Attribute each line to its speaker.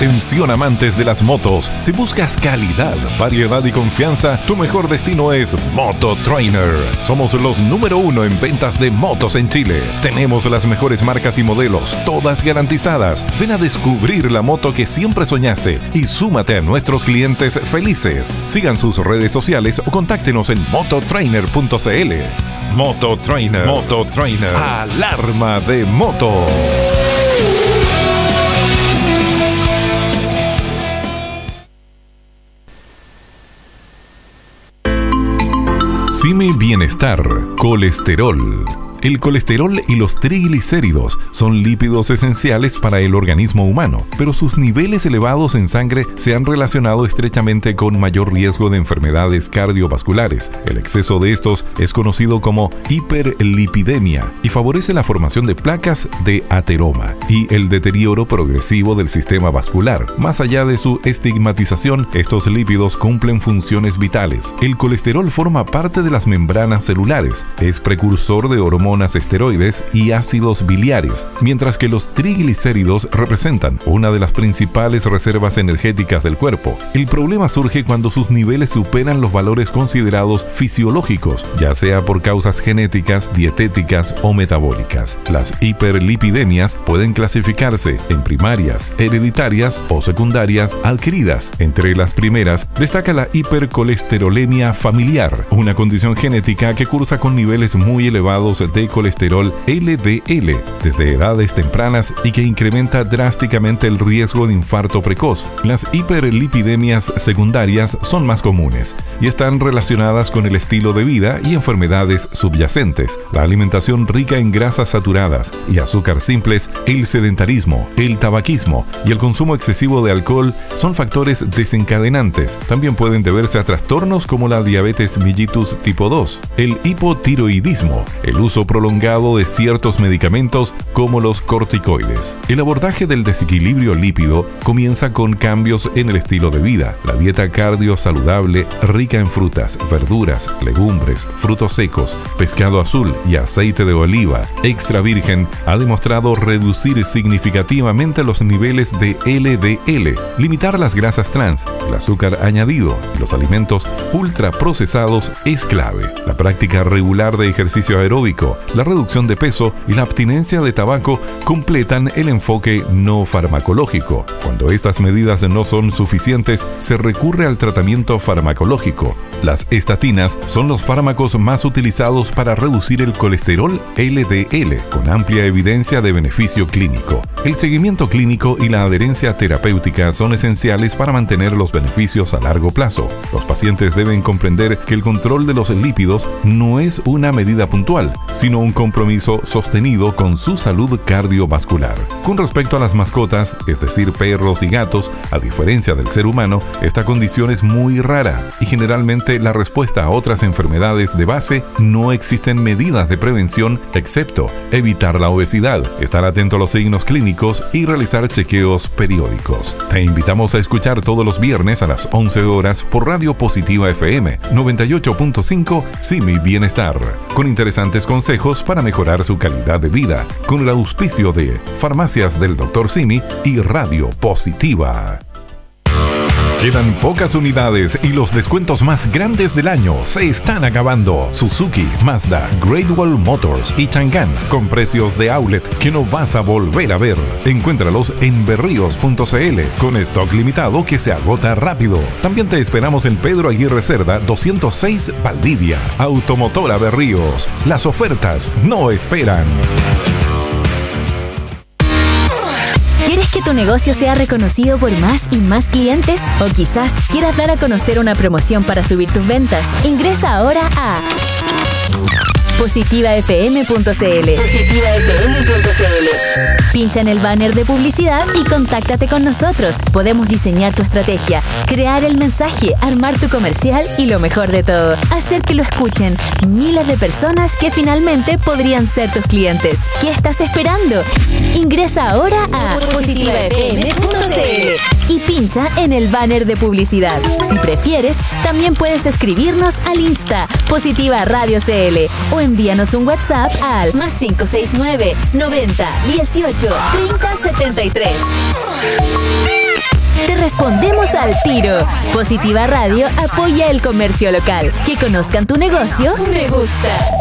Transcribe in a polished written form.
Speaker 1: Atención amantes de las motos, si buscas calidad, variedad y confianza, tu mejor destino es Moto Trainer. Somos los número 1 en ventas de motos en Chile. Tenemos las mejores marcas y modelos, todas garantizadas. Ven a descubrir la moto que siempre soñaste y súmate a nuestros clientes felices. Sigan sus redes sociales o contáctenos en mototrainer.cl. Moto Trainer. Moto Trainer. Alarma de moto. Simi Bienestar. Colesterol. El colesterol y los triglicéridos son lípidos esenciales para el organismo humano, pero sus niveles elevados en sangre se han relacionado estrechamente con mayor riesgo de enfermedades cardiovasculares. El exceso de estos es conocido como hiperlipidemia y favorece la formación de placas de ateroma y el deterioro progresivo del sistema vascular. Más allá de su estigmatización, estos lípidos cumplen funciones vitales. El colesterol forma parte de las membranas celulares, es precursor de hormonas esteroides y ácidos biliares, mientras que los triglicéridos representan una de las principales reservas energéticas del cuerpo. El problema surge cuando sus niveles superan los valores considerados fisiológicos, ya sea por causas genéticas, dietéticas o metabólicas. Las hiperlipidemias pueden clasificarse en primarias, hereditarias o secundarias adquiridas. Entre las primeras destaca la hipercolesterolemia familiar, una condición genética que cursa con niveles muy elevados de colesterol LDL desde edades tempranas y que incrementa drásticamente el riesgo de infarto precoz. Las hiperlipidemias secundarias son más comunes y están relacionadas con el estilo de vida y enfermedades subyacentes, la alimentación rica en grasas saturadas y azúcar simples, el sedentarismo, el tabaquismo y el consumo excesivo de alcohol son factores desencadenantes. También pueden deberse a trastornos como la diabetes mellitus tipo 2, el hipotiroidismo, el uso prolongado de ciertos medicamentos como los corticoides. El abordaje del desequilibrio lípido comienza con cambios en el estilo de vida. La dieta cardio saludable, rica en frutas, verduras, legumbres, frutos secos, pescado azul y aceite de oliva extra virgen ha demostrado reducir significativamente los niveles de LDL, limitar las grasas trans, el azúcar añadido y los alimentos ultraprocesados es clave. La práctica regular de ejercicio aeróbico, la reducción de peso y la abstinencia de tabaco completan el enfoque no farmacológico. Cuando estas medidas no son suficientes, se recurre al tratamiento farmacológico. Las estatinas son los fármacos más utilizados para reducir el colesterol LDL, con amplia evidencia de beneficio clínico. El seguimiento clínico y la adherencia terapéutica son esenciales para mantener los beneficios a largo plazo. Los pacientes deben comprender que el control de los lípidos no es una medida puntual, sino un compromiso sostenido con su salud cardiovascular. Con respecto a las mascotas, es decir, perros y gatos, a diferencia del ser humano, esta condición es muy rara y generalmente la respuesta a otras enfermedades de base no existen medidas de prevención excepto evitar la obesidad, estar atento a los signos clínicos y realizar chequeos periódicos. Te invitamos a escuchar todos los viernes a las 11 horas por Radio Positiva FM 98.5 Simi Bienestar, con interesantes consejos para mejorar su calidad de vida, con el auspicio de Farmacias del Dr. Simi y Radio Positiva. Quedan pocas unidades y los descuentos más grandes del año se están acabando. Suzuki, Mazda, Great Wall Motors y Chang'an con precios de outlet que no vas a volver a ver. Encuéntralos en berríos.cl con stock limitado que se agota rápido. También te esperamos en Pedro Aguirre Cerda 206 Valdivia. Automotora Berríos. Las ofertas no esperan.
Speaker 2: ¿Quieres que tu negocio sea reconocido por más y más clientes? ¿O quizás quieras dar a conocer una promoción para subir tus ventas? Ingresa ahora a positivafm.cl. Pincha en el banner de publicidad y contáctate con nosotros. Podemos diseñar tu estrategia, crear el mensaje, armar tu comercial y lo mejor de todo, hacer que lo escuchen miles de personas que finalmente podrían ser tus clientes. ¿Qué estás esperando? Ingresa ahora a positivafm.cl y pincha en el banner de publicidad. Si prefieres, también puedes escribirnos al Insta Positiva Radio CL o envíanos un WhatsApp al +569 90 18 30 73. respondemos al tiro. Positiva Radio apoya el comercio local. Que conozcan tu negocio, me gusta.